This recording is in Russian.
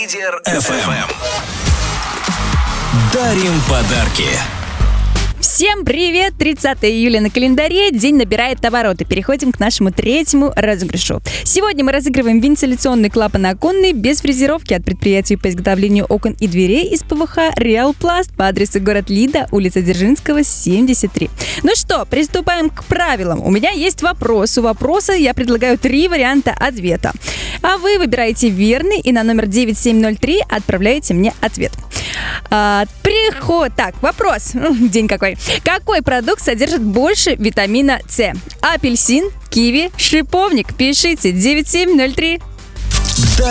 Лидер FM. Дарим подарки. Всем привет! 30 июля на календаре, день набирает обороты. Переходим к нашему третьему розыгрышу. Сегодня мы разыгрываем вентиляционный клапан оконный без фрезеровки от предприятия по изготовлению окон и дверей из ПВХ «Реалпласт» по адресу город Лида, улица Дзержинского, 73. Ну что, приступаем к правилам. У меня есть вопрос. У вопроса я предлагаю 3 варианта ответа. А вы выбираете верный и на номер 9703 отправляете мне ответ. Так, вопрос. День какой. Какой продукт содержит больше витамина С? Апельсин, киви, шиповник? Пишите 9703.